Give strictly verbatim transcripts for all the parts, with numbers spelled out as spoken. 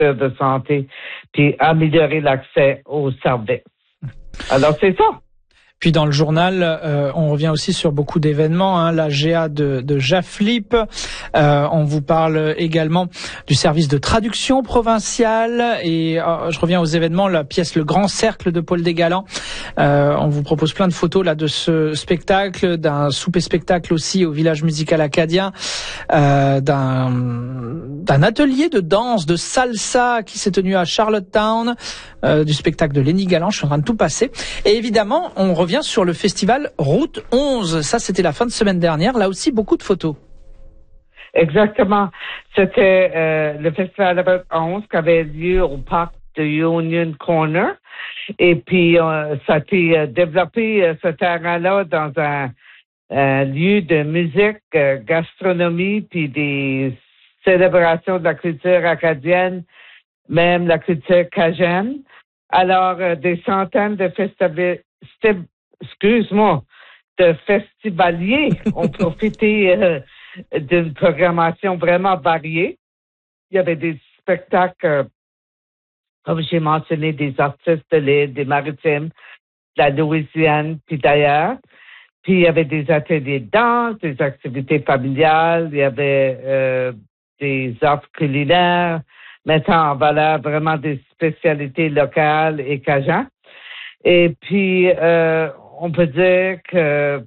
secteur de santé, puis améliorer l'accès aux services. Alors, c'est ça. Puis dans le journal, euh, on revient aussi sur beaucoup d'événements, hein, la G A de, de Jaflip. Euh, on vous parle également du service de traduction provincial. Et euh, je reviens aux événements, la pièce Le Grand Cercle de Paul Desgalants. Euh, on vous propose plein de photos là de ce spectacle, d'un souper-spectacle aussi au village musical acadien, euh, d'un, d'un atelier de danse, de salsa qui s'est tenu à Charlottetown, euh, du spectacle de Lenny Galland. Je suis en train de tout passer. Et évidemment, on revient sur le festival Route onze. Ça, c'était la fin de semaine dernière. Là aussi, beaucoup de photos. Exactement. C'était euh, le festival Route onze qui avait lieu au parc de Union Corner. Et puis, euh, ça a été euh, développé, euh, ce terrain-là, dans un, un lieu de musique, euh, gastronomie, puis des célébrations de la culture acadienne, même la culture cajun. Alors, euh, des centaines de festivals, excuse-moi, de festivaliers ont profité euh, d'une programmation vraiment variée. Il y avait des spectacles, euh, comme j'ai mentionné, des artistes de l'île, des maritimes, de la Louisiane, puis d'ailleurs. Puis il y avait des ateliers de danse, des activités familiales, il y avait euh, des offres culinaires, mettant en valeur vraiment des spécialités locales et cajun. Et puis, euh, on peut dire que,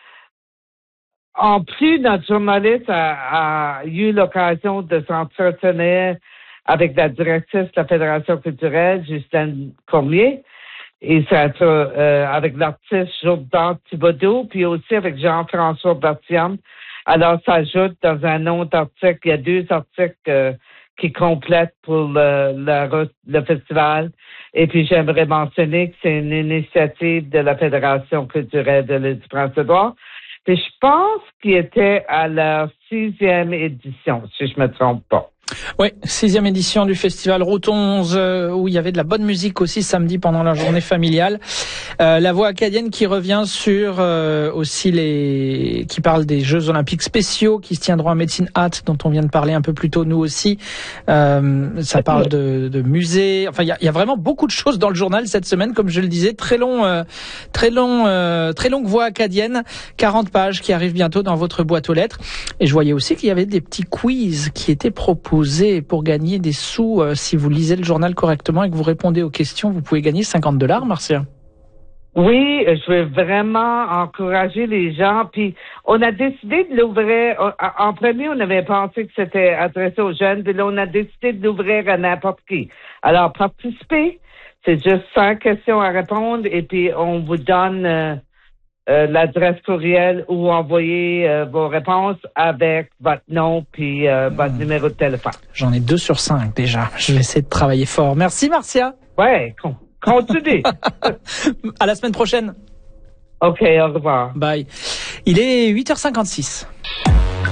en plus, notre journaliste a, a eu l'occasion de s'entretenir avec la directrice de la Fédération culturelle, Justine Cormier, et ça, euh, avec l'artiste Jourdan Thibodeau, puis aussi avec Jean-François Bertium. Alors, ça ajoute dans un autre article, il y a deux articles euh, qui complètent pour le, le, le festival. Et puis, j'aimerais mentionner que c'est une initiative de la Fédération culturelle de l'île du Prince-Édouard. Puis, je pense qu'il était à la sixième édition, si je me trompe pas. Oui, sixième édition du festival Route onze, euh, où il y avait de la bonne musique aussi samedi pendant la journée familiale. Euh, la voix acadienne qui revient sur euh, aussi les, qui parle des Jeux Olympiques spéciaux qui se tiendront à Medicine Hat, dont on vient de parler un peu plus tôt nous aussi. Euh, ça parle de, de musées. Enfin, il y a, y a vraiment beaucoup de choses dans le journal cette semaine, comme je le disais, très long, euh, très long, euh, très longue voix acadienne, quarante pages qui arrivent bientôt dans votre boîte aux lettres. Et je voyais aussi qu'il y avait des petits quiz qui étaient proposés pour gagner des sous. Euh, si vous lisez le journal correctement et que vous répondez aux questions, vous pouvez gagner cinquante dollars, Marcia. Oui, je veux vraiment encourager les gens. Puis, on a décidé de l'ouvrir. En premier, on avait pensé que c'était adressé aux jeunes. Puis là, on a décidé de l'ouvrir à n'importe qui. Alors, participez. C'est juste cinq questions à répondre. Et puis, on vous donne euh, euh, l'adresse courriel où envoyer euh, vos réponses avec votre nom puis euh, votre mmh. numéro de téléphone. J'en ai deux sur cinq déjà. Je vais essayer de travailler fort. Merci, Marcia. Ouais, con. Continue. À la semaine prochaine. OK, au revoir. Bye. Il est huit heures cinquante-six.